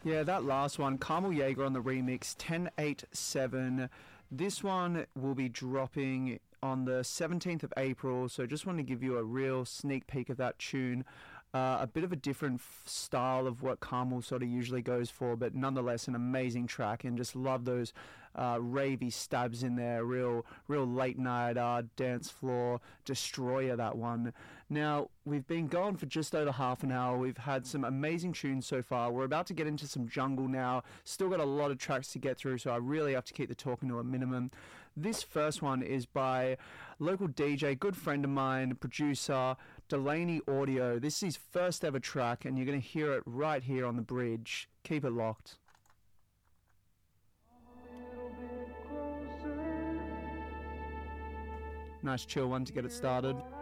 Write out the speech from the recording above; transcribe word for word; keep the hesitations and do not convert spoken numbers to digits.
Yeah, that last one, Carmel Jaeger on the remix, ten eight seven. This one will be dropping on the seventeenth of April, so just wanted to give you a real sneak peek of that tune. Uh, a bit of a different f- style of what Carmel sort of usually goes for, but nonetheless an amazing track, and just love those uh, ravey stabs in there. Real, real late night uh, dance floor destroyer, that one. Now, we've been going for just over half an hour. We've had some amazing tunes so far. We're about to get into some jungle now. Still got a lot of tracks to get through, so I really have to keep the talking to a minimum. This first one is by local D J, good friend of mine, producer, Delaney Audio. This is his first ever track, and you're going to hear it right here on the bridge. Keep it locked. Nice chill one to get it started.